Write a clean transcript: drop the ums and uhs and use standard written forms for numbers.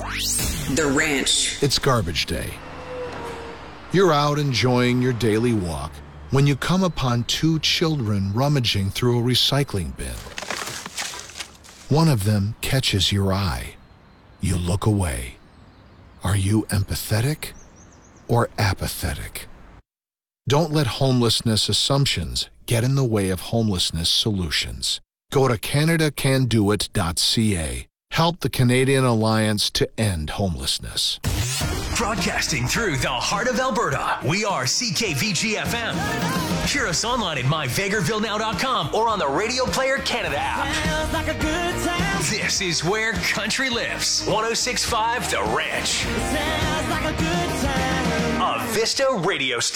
The Ranch. It's garbage day. You're out enjoying your daily walk when you come upon two children rummaging through a recycling bin. One of them catches your eye. You look away. Are you empathetic or apathetic? Don't let homelessness assumptions get in the way of homelessness solutions. Go to CanadaCanDoIt.ca. Help the Canadian Alliance to end homelessness. Broadcasting through the heart of Alberta, we are CKVG-FM. Hear us online at myvegrevillenow.com or on the Radio Player Canada app. Sounds like a good time. This is where country lives. 106.5 The Ranch. Sounds like a good time. A Vista radio station.